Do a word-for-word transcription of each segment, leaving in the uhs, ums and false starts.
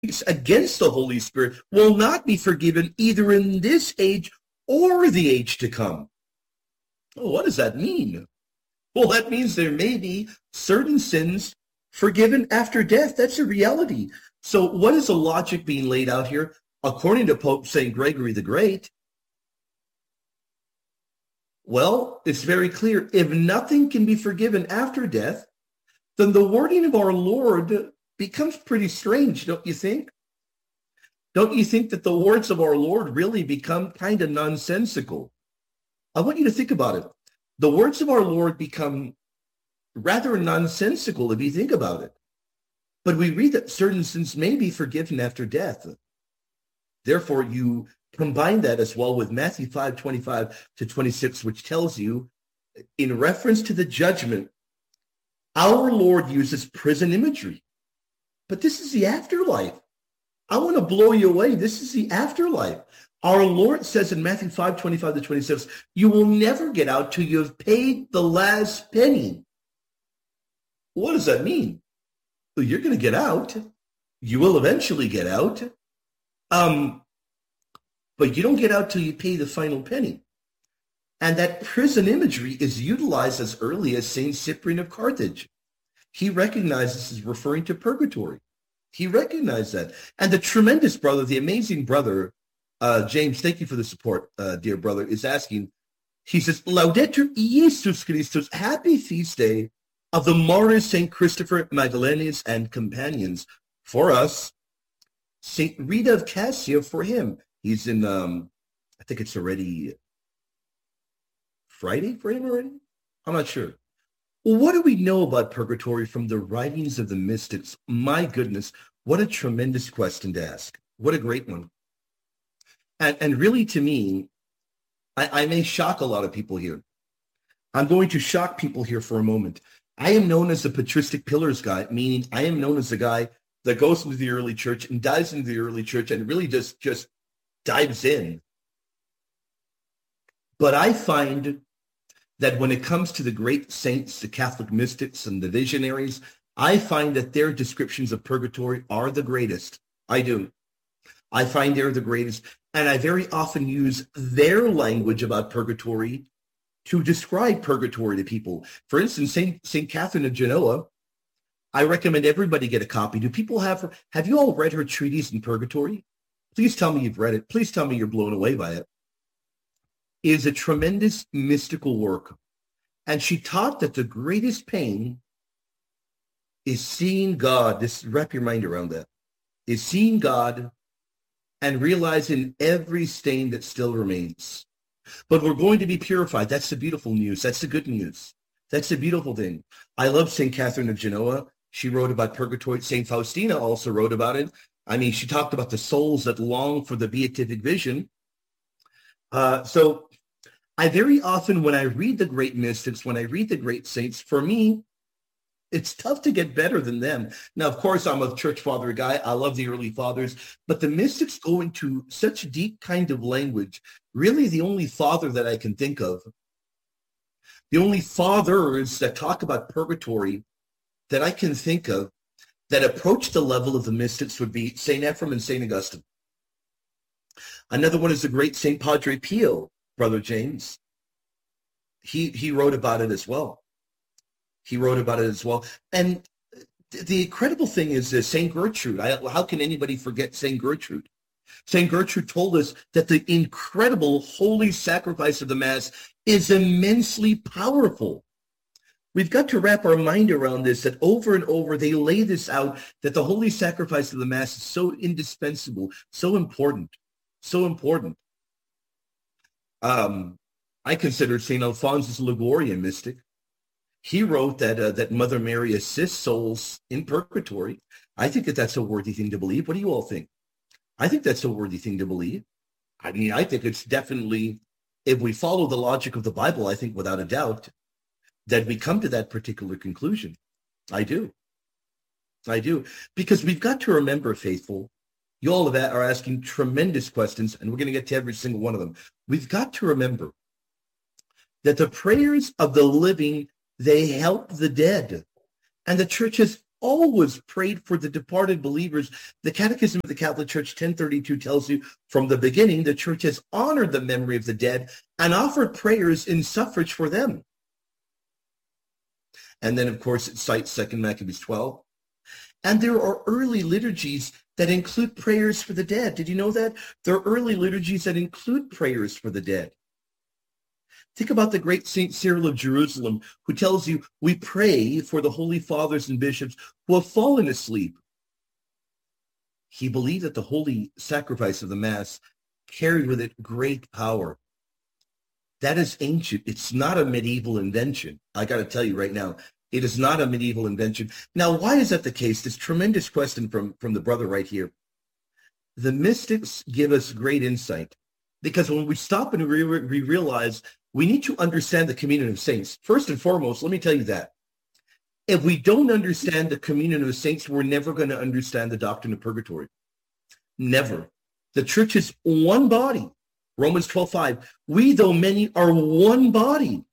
against the Holy Spirit will not be forgiven either in this age or the age to come. Well, what does that mean? Well, that means there may be certain sins forgiven after death. That's a reality. So what is the logic being laid out here? According to Pope Saint Gregory the Great, well, it's very clear. If nothing can be forgiven after death, then the wording of our Lord becomes pretty strange, don't you think? Don't you think that the words of our Lord really become kind of nonsensical? I want you to think about it. The words of our Lord become rather nonsensical if you think about it. But we read that certain sins may be forgiven after death. Therefore, you combine that as well with Matthew five, twenty-five to twenty-six, which tells you, in reference to the judgment, our Lord uses prison imagery. But this is the afterlife. I want to blow you away. This is the afterlife. Our Lord says in Matthew five, twenty-five to twenty-six, you will never get out till you have paid the last penny. What does that mean? Well, you're going to get out. You will eventually get out. Um, but you don't get out till you pay the final penny. And that prison imagery is utilized as early as Saint Cyprian of Carthage. He recognized this as referring to purgatory. He recognized that. And the tremendous brother, the amazing brother, uh, James, thank you for the support, uh, dear brother, is asking, he says, Laudetur Jesus Christus, happy feast day of the martyrs Saint Christopher, Magdalenius, and companions. For us, Saint Rita of Cassia for him. He's in, um, I think it's already Friday for him already? I'm not sure. Well, what do we know about purgatory from the writings of the mystics? My goodness, what a tremendous question to ask. What a great one. And, and really, to me, I, I may shock a lot of people here. I'm going to shock people here for a moment. I am known as the patristic pillars guy, meaning I am known as the guy that goes into the early church and dives into the early church and really just, just dives in. But I find that when it comes to the great saints, the Catholic mystics and the visionaries, I find that their descriptions of purgatory are the greatest. I do. I find they're the greatest. And I very often use their language about purgatory to describe purgatory to people. For instance, Saint Saint Catherine of Genoa, I recommend everybody get a copy. Do people have her? Have you all read her treatise in purgatory? Please tell me you've read it. Please tell me you're blown away by it. It is a tremendous mystical work. And she taught that the greatest pain is seeing God. This, wrap your mind around that. Is seeing God and realizing every stain that still remains. But we're going to be purified. That's the beautiful news. That's the good news. That's the beautiful thing. I love Saint Catherine of Genoa. She wrote about purgatory. Saint Faustina also wrote about it. I mean, she talked about the souls that long for the beatific vision. Uh, so I very often, when I read the great mystics, when I read the great saints, for me, it's tough to get better than them. Now, of course, I'm a church father guy. I love the early fathers. But the mystics go into such deep kind of language. Really, the only father that I can think of, the only fathers that talk about purgatory that I can think of that approach the level of the mystics would be Saint Ephrem and Saint Augustine. Another one is the great Saint Padre Pio, Brother James. He, he wrote about it as well. He wrote about it as well. And the incredible thing is uh, Saint Gertrude. I, how can anybody forget Saint Gertrude? Saint Gertrude told us that the incredible holy sacrifice of the Mass is immensely powerful. We've got to wrap our mind around this, that over and over they lay this out, that the holy sacrifice of the Mass is so indispensable, so important, so important. Um, I consider Saint Alphonsus Liguori a mystic. He wrote that uh, that Mother Mary assists souls in purgatory. I think that that's a worthy thing to believe. What do you all think? I think that's a worthy thing to believe. I mean, I think it's definitely, if we follow the logic of the Bible, I think without a doubt that we come to that particular conclusion. I do. I do. Because we've got to remember, faithful, you all are asking tremendous questions, and we're going to get to every single one of them. We've got to remember that the prayers of the living, they help the dead. And the church has always prayed for the departed believers. The Catechism of the Catholic Church ten thirty-two tells you from the beginning, the church has honored the memory of the dead and offered prayers in suffrage for them. And then, of course, it cites Second Maccabees twelve. And there are early liturgies that include prayers for the dead. Did you know that? There are early liturgies that include prayers for the dead. Think about the great Saint Cyril of Jerusalem, who tells you, we pray for the holy fathers and bishops who have fallen asleep. He believed that the holy sacrifice of the Mass carried with it great power. That is ancient. It's not a medieval invention. I got to tell you right now, it is not a medieval invention. Now, why is that the case? This tremendous question from, from the brother right here. The mystics give us great insight, because when we stop and we, we realize we need to understand the communion of saints. First and foremost, let me tell you that. If we don't understand the communion of saints, we're never going to understand the doctrine of purgatory. Never. The church is one body. Romans twelve five. We, though many, are one body.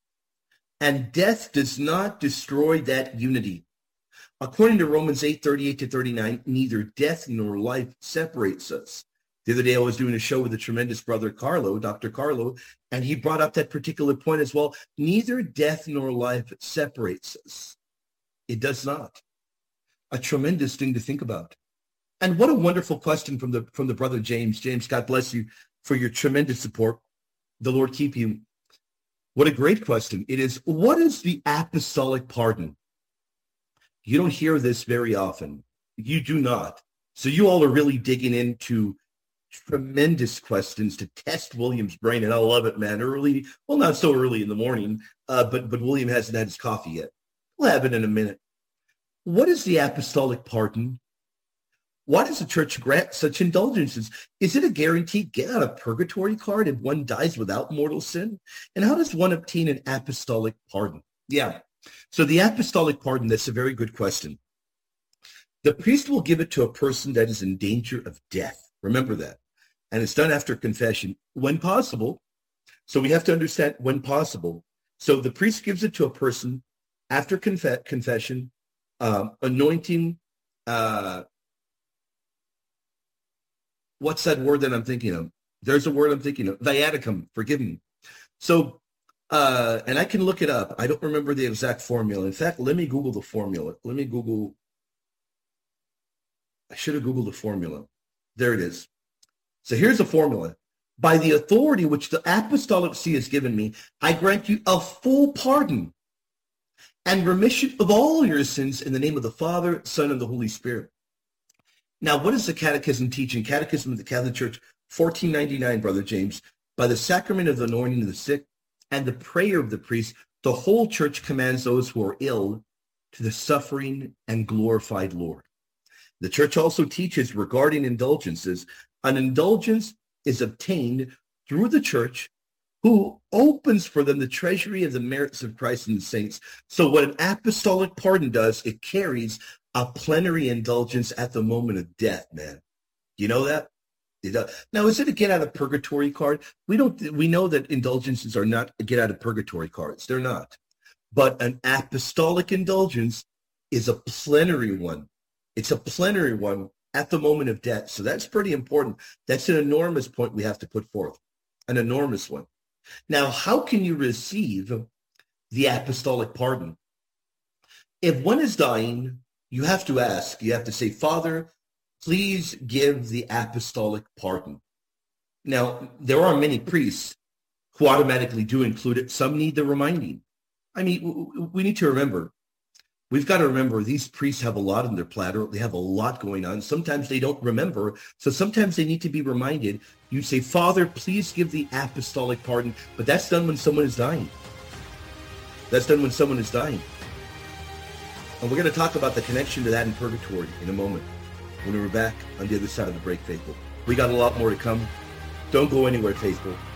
And death does not destroy that unity. According to Romans eight thirty-eight to thirty-nine, neither death nor life separates us. The other day I was doing a show with the tremendous brother Carlo, Doctor Carlo, and he brought up that particular point as well. Neither death nor life separates us. It does not. A tremendous thing to think about. And what a wonderful question from the from the brother James. James, God bless you for your tremendous support. The Lord keep you. What a great question. It is, what is the apostolic pardon? You don't hear this very often. You do not. So you all are really digging into tremendous questions to test William's brain, and I love it, man. Early, well, not so early in the morning, uh, but but William hasn't had his coffee yet. We'll have it in a minute. What is the apostolic pardon? Why does the church grant such indulgences? Is it a guaranteed get out of purgatory card if one dies without mortal sin? And how does one obtain an apostolic pardon? Yeah. So the apostolic pardon, that's a very good question. The priest will give it to a person that is in danger of death. Remember that. And it's done after confession when possible. So we have to understand when possible. So the priest gives it to a person after conf- confession, um, anointing, uh, what's that word that I'm thinking of? There's a word I'm thinking of. Viaticum, forgive me. So, uh, and I can look it up. I don't remember the exact formula. In fact, let me Google the formula. Let me Google. I should have Googled the formula. There it is. So here's the formula. By the authority which the apostolic see has given me, I grant you a full pardon and remission of all your sins in the name of the Father, Son, and the Holy Spirit. Now, what is the Catechism teaching? Catechism of the Catholic Church, fourteen ninety-nine, Brother James. By the sacrament of the anointing of the sick and the prayer of the priest, the whole church commands those who are ill to the suffering and glorified Lord. The church also teaches regarding indulgences. An indulgence is obtained through the church, who opens for them the treasury of the merits of Christ and the saints. So what an apostolic pardon does, it carries a plenary indulgence at the moment of death, man. You know that? It does. Now, is it a get out of purgatory card? We don't. We know that indulgences are not get out of purgatory cards. They're not. But an apostolic indulgence is a plenary one. It's a plenary one at the moment of death. So that's pretty important. That's an enormous point we have to put forth, an enormous one. Now, how can you receive the apostolic pardon? If one is dying, you have to ask, you have to say, Father, please give the apostolic pardon. Now, there are many priests who automatically do include it. Some need the reminding. I mean, we need to remember, we've got to remember these priests have a lot on their platter. They have a lot going on. Sometimes they don't remember. So sometimes they need to be reminded. You say, Father, please give the apostolic pardon. But that's done when someone is dying. That's done when someone is dying. And we're going to talk about the connection to that in purgatory in a moment when we're back on the other side of the break, faithful. We got a lot more to come. Don't go anywhere, faithful.